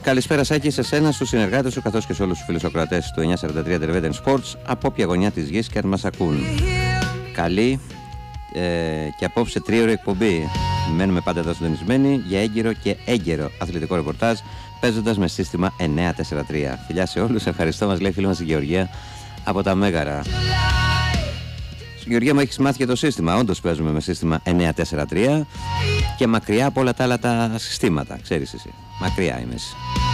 Καλησπέρα Σάκη σε σένα, στους συνεργάτες σου καθώς και σε όλους τους φίλους ακροατές του 943 Television Sports από όποια γωνιά της γης και αν μας ακούν. Καλή και απόψε τρίωρη εκπομπή. Μένουμε πάντα εδώ συντονισμένοι για έγκυρο και έγκαιρο αθλητικό ρεπορτάζ, παίζοντας με σύστημα 943. Φιλιά σε όλους, ευχαριστώ, μας λέει η φίλη μας η Γεωργία από τα Μέγαρα. Γεωργία μου, έχεις μάθει για το σύστημα. Όντως παίζουμε με σύστημα 943 και μακριά από όλα τα άλλα τα συστήματα. Ξέρεις εσύ, μακριά είμαι εσύ.